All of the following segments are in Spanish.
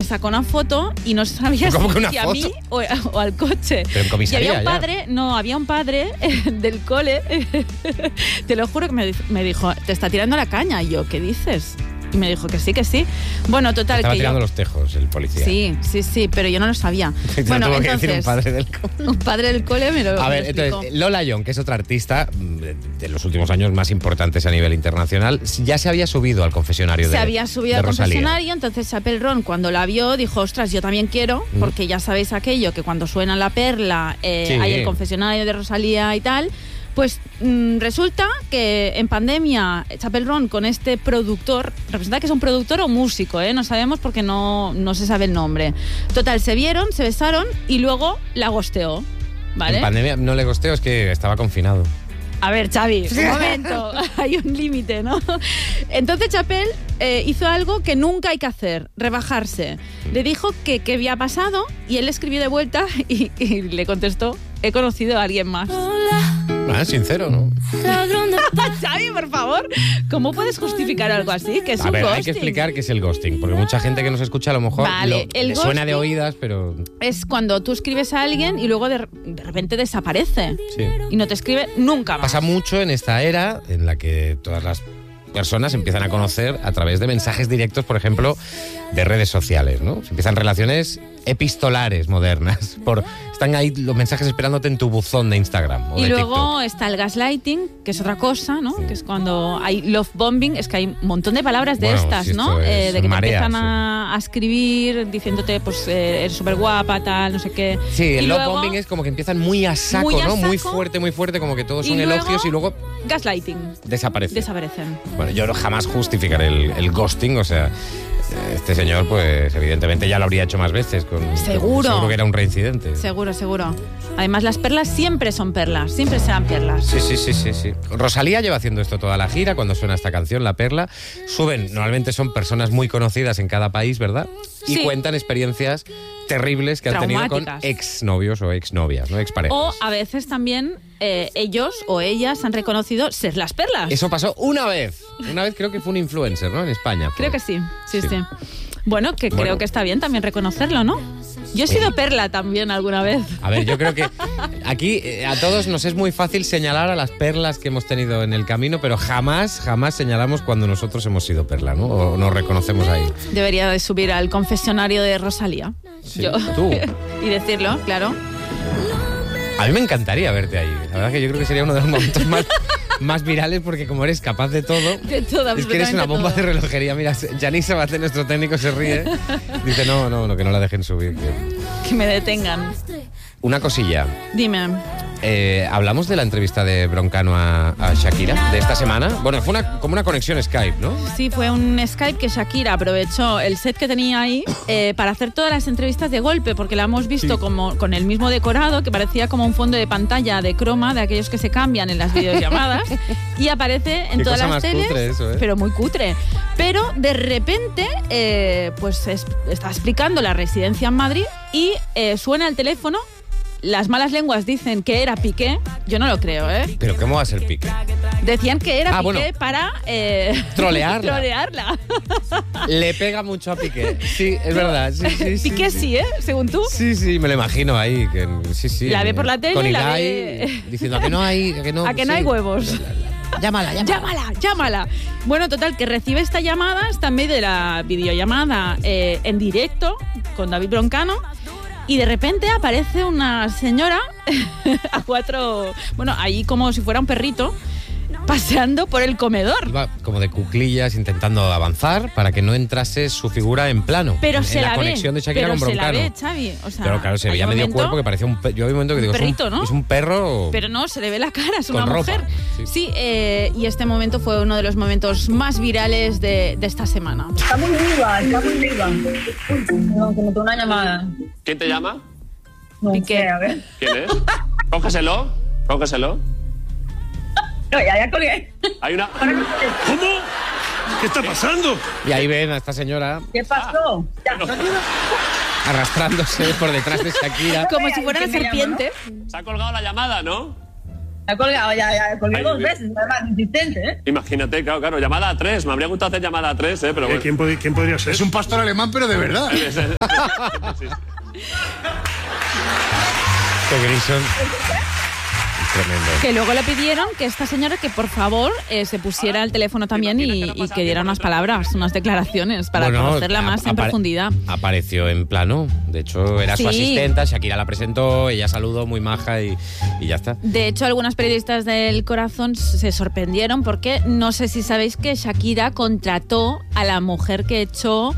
sacó una foto y no sabía si a mí o al coche. Pero en comisaría, había un padre del cole, te lo juro, que me dijo, te está tirando la caña. Y yo, ¿qué dices? Y me dijo que sí, que sí. Bueno, total, estaba que tirando los tejos el policía. Sí, pero yo no lo sabía. Bueno, tuvo entonces, que decir un padre del cole. Un padre del cole me lo A ver, explicó. entonces, Lola Young, que es otra artista de los últimos años más importantes a nivel internacional, ya se había subido al confesionario Se había subido al confesionario, entonces Chapel Roan, cuando la vio, dijo, ostras, yo también quiero, porque ya sabéis aquello, que cuando suena la perla, hay el confesionario de Rosalía y tal. Pues resulta que en pandemia Chapel Roan con este productor, representa que es un productor o músico, no sabemos porque no se sabe el nombre. Total, se vieron, se besaron y luego la gosteó, ¿vale? En pandemia no le gosteó, es que estaba confinado. A ver, Xavi, un momento, hay un límite, ¿no? Entonces Chapel hizo algo que nunca hay que hacer, rebajarse. Le dijo que qué había pasado y él le escribió de vuelta y le contestó, he conocido a alguien más. Sincero, ¿no? Xavi, por favor, ¿cómo puedes justificar algo así? Que es un ghosting. Hay que explicar qué es el ghosting, porque mucha gente que nos escucha a lo mejor le suena de oídas, pero... Es cuando tú escribes a alguien y luego de repente desaparece. Sí. Y no te escribe nunca más. Pasa mucho en esta era en la que todas las personas empiezan a conocer a través de mensajes directos, por ejemplo, de redes sociales, ¿no? Se empiezan relaciones epistolares modernas. Están ahí los mensajes esperándote en tu buzón de Instagram o de TikTok. Luego está el gaslighting, que es otra cosa, ¿no? Sí. Que es cuando hay love bombing, es que hay un montón de palabras de estas, ¿no? De que te empiezan a escribir diciéndote, pues, eres súper guapa, tal, no sé qué. Sí, el love bombing es como que empiezan muy a saco, ¿no? Muy fuerte, como que todos son elogios y luego... Gaslighting. Desaparecen. Bueno, yo jamás justificaré el ghosting, o sea... Este señor, pues, evidentemente ya lo habría hecho más veces. Seguro que era un reincidente. Seguro. Además, las perlas siempre son perlas, siempre serán perlas. Sí. Rosalía lleva haciendo esto toda la gira. Cuando suena esta canción, La Perla, normalmente son personas muy conocidas en cada país, ¿verdad? Y cuentan experiencias terribles que han tenido con exnovios o exnovias, ¿no? Exparejas. O a veces también ellos o ellas han reconocido ser las perlas. Eso pasó una vez. Una vez creo que fue un influencer, ¿no? En España. Creo que sí. Bueno, creo que está bien también reconocerlo, ¿no? Yo he sido perla también alguna vez. A ver, yo creo que aquí a todos nos es muy fácil señalar a las perlas que hemos tenido en el camino, pero jamás señalamos cuando nosotros hemos sido perla, ¿no? O nos reconocemos ahí. Debería de subir al confesionario de Rosalía. Sí, tú. Y decirlo, claro. A mí me encantaría verte ahí. La verdad que yo creo que sería uno de los momentos más virales, porque como eres capaz de todo, es que eres una bomba de relojería. Mira, Yanis Sabaté, nuestro técnico, se ríe. Dice, no, que no la dejen subir. Que me detengan. Una cosilla. Dime. Hablamos de la entrevista de Broncano a Shakira de esta semana. Bueno, fue como una conexión Skype, ¿no? Sí, fue un Skype que Shakira aprovechó el set que tenía ahí para hacer todas las entrevistas de golpe, porque la hemos visto como con el mismo decorado, que parecía como un fondo de pantalla de croma, de aquellos que se cambian en las videollamadas, y aparece en todas las teles, eso, pero muy cutre. Pero de repente, está explicando la residencia en Madrid y suena el teléfono. Las malas lenguas dicen que era Piqué. Yo no lo creo, ¿eh? ¿Pero cómo va a ser Piqué? Decían que era Piqué para... trolearla. Le pega mucho a Piqué. Sí, es verdad. Sí, Piqué sí, ¿eh? Según tú. Sí, me lo imagino ahí. Sí. La ve por la tele con y Igai, la ve... diciendo a que no hay... A que no hay huevos. Llámala. Bueno, total, que recibe esta llamada, está en medio de la videollamada en directo con David Broncano. Y de repente aparece una señora a cuatro... Bueno, ahí como si fuera un perrito, paseando por el comedor. Iba como de cuclillas intentando avanzar para que no entrase su figura en plano. Pero en la conexión de Shakira con Broncano. Pero se la ve, Xavi. O sea, pero claro, se veía medio cuerpo que parecía un... Yo había un momento que digo, perrito, ¿no? Es un perro... Pero no, se le ve la cara, es una ropa, mujer. Sí, y este momento fue uno de los momentos más virales de esta semana. Está muy viva. No, que me tengo una llamada. ¿Quién te llama? No sé, a ver. ¿Quién es? Cógeselo. No, ya colgué. Hay una... ¿Cómo? ¿Qué está pasando? Y ahí ven a esta señora... ¿Qué pasó? Arrastrándose por detrás de Shakira. Como si fuera una serpiente. Se ha colgado la llamada, ¿no? Ha colgado, ya colgué Ay, 2 Dios. veces, además, insistente, ¿eh? Imagínate, claro, llamada a 3. Me habría gustado hacer llamada a 3, pero bueno. ¿Quién podría ser? Es un pastor alemán, pero de verdad. Qué Grison. Tremendo. Que luego le pidieron que esta señora que por favor se pusiera al teléfono también y que diera unas palabras, unas declaraciones para conocerla más en profundidad. Apareció en plano. De hecho, era su Sí. asistenta. Shakira la presentó, ella saludó muy maja y ya está. De hecho, algunos periodistas del Corazón se sorprendieron porque no sé si sabéis que Shakira contrató a la mujer que echó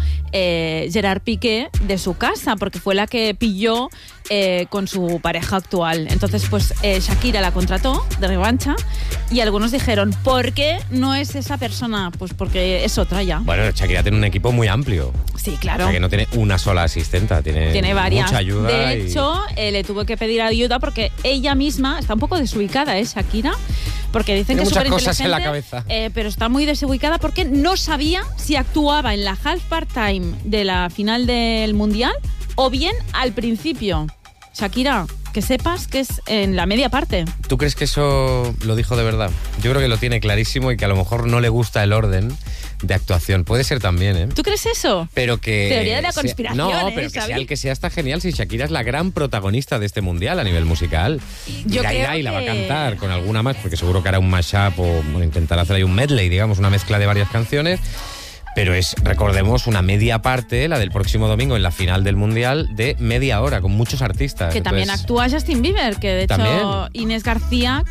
Gerard Piqué de su casa, porque fue la que pilló con su pareja actual. Entonces, pues Shakira la contrató de revancha y algunos dijeron, ¿por qué no es esa persona? Pues porque es otra ya. Bueno, Shakira tiene un equipo muy amplio. Sí, O claro. sea, que no tiene una sola asistenta, tiene Varias. mucha ayuda. De y- hecho, le tuvo que pedir ayuda porque ella misma está un poco desubicada, Shakira. Porque dicen Tiene que es muchas súper cosas en la inteligente, cabeza. pero está muy desubicada porque no sabía si actuaba en la half part-time de la final del Mundial o bien al principio. Shakira, que sepas que es en la media parte. ¿Tú crees que eso lo dijo de verdad? Yo creo que lo tiene clarísimo y que a lo mejor no le gusta el orden de actuación. Puede ser también, ¿eh? ¿Tú crees eso? Pero que... Teoría de la sea- conspiración, No, ¿eh, pero que sea Xavi? el que sea está genial. Si Shakira es la gran protagonista de este mundial a nivel musical. Yo Irá creo y la va a que- cantar con alguna más, porque seguro que hará un mashup o bueno, intentará hacer ahí un medley, digamos, una mezcla de varias canciones. Pero es, recordemos, una media parte, la del próximo domingo en la final del Mundial, de media hora, con muchos artistas. Que también Entonces, actúa Justin Bieber, que de hecho También. Inés García,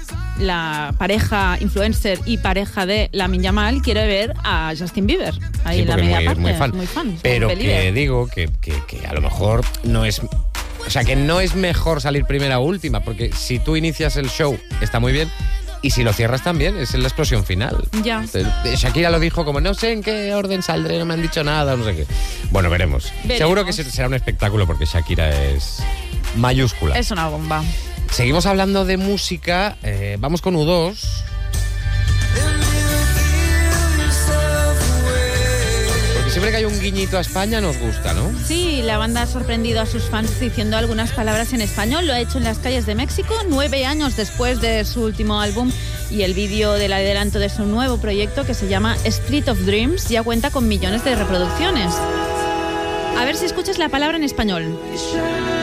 la pareja influencer y pareja de Lamine Yamal, quiere ver a Justin Bieber ahí sí, en la porque media es parte. muy fan. Muy fan, es Pero un que believer. digo que a lo mejor no es... O sea, que no es mejor salir primera o última, porque si tú inicias el show está muy bien, y si lo cierras también, es la explosión final. Ya. Entonces, Shakira lo dijo como, no sé en qué orden saldré, no me han dicho nada, no sé qué. Bueno, veremos. Seguro que será un espectáculo porque Shakira es mayúscula. Es una bomba. Seguimos hablando de música, vamos con U2. Porque siempre que hay un guiñito a España nos gusta, ¿no? Sí, la banda ha sorprendido a sus fans diciendo algunas palabras en español. Lo ha hecho en las calles de México 9 años después de su último álbum, y el vídeo del adelanto de su nuevo proyecto, que se llama Street of Dreams, ya cuenta con millones de reproducciones. A ver si escuchas la palabra en español.